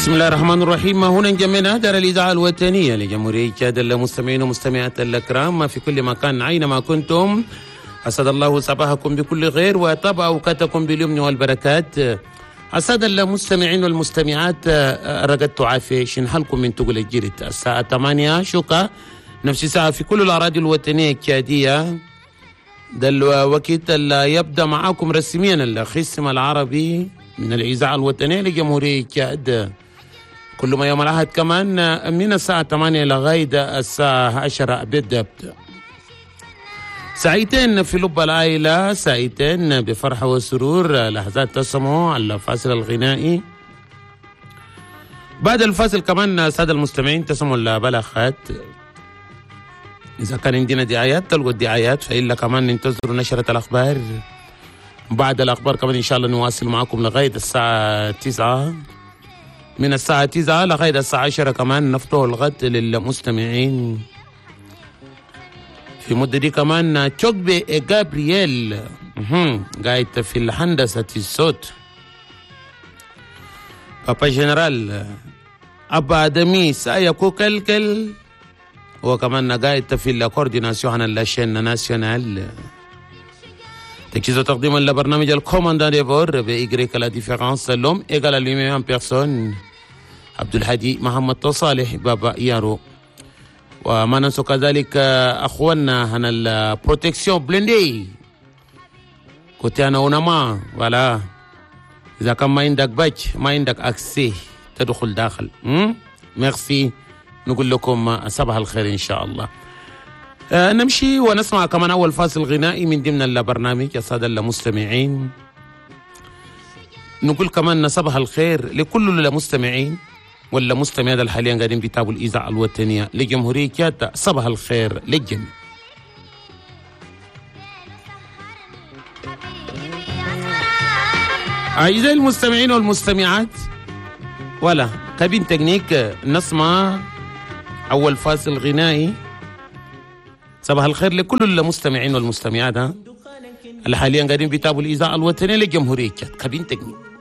بسم الله الرحمن الرحيم. هنا جمعنا دار الإذاعة الوطنية لجمهورية تشاد المستمعين ومستمعات الأكرام في كل مكان أينما كنتم، أسعد الله صباحكم بكل خير وطاب أوقاتكم باليمن والبركات. أسعد المستمعين والمستمعات، رقدت عافية حالكم من تقول الجريت الساعة 8 شوكة نفس الساعة في كل الأراضي الوطنية التشادية. ده الوقت اللي يبدأ معاكم رسميا الخصم العربي من الإذاعة الوطنية لجمهورية تشاد كل ما يوم الأحد كمان من الساعة 8 لغاية الساعة 10 بالضبط. ساعتين في لب العائلة، ساعتين بفرحة وسرور، لحظات تسمو على الفاصل الغنائي. بعد الفاصل كمان سادة المستمعين تسموا البلاغات، إذا كان عندنا دعايات تلقوا الدعايات، فإلا كمان ننتظروا نشرة الأخبار. بعد الأخبار كمان إن شاء الله نواصل معكم لغاية الساعة 9، من الساعة 9 لغاية الساعة 10 كمان نفتح الغد للمستمعين. في مدة دي كمان تشوكبي جابرييل قاعد في الهندسة الصوت، بابا جنرال أبا آدميس أيكو كلكل، وكمان قاعد في الكورديناسيون اللاشين ناسيونال. تجهيز وتقديم لبرنامج الكوماندان ديفور بإيجريك لا ديفيرانس لوم إيجال لوميام بيرسون، عبد الهادي محمد تصالح بابا يارو. وما ننسوا كذلك أخواننا هنا البروتكسيون بلندي كوتيانا ونما، ولا إذا كان ما عندك باج ما عندك أكسي تدخل داخل. ميرسي، نقول لكم صباح الخير إن شاء الله. نمشي ونسمع كمان أول فاصل غنائي من ضمن البرنامج يا سادة المستمعين. نقول كمان صباح الخير لكل المستمعين ولا مستمعين الحاليا قاعدين بيتابعوا الإذاعة الوطنية لجمهورية تشاد. صباح الخير للجميع. أعزائي المستمعين والمستمعات، ولا كابين تكنيك نسمع أول فاصل غنائي. صباح الخير لكل المستمعين والمستمعات اللي حاليا قاعدين بيتابعوا الإذاعة الوطنية لجمهورية تشاد. كابين تكنيك.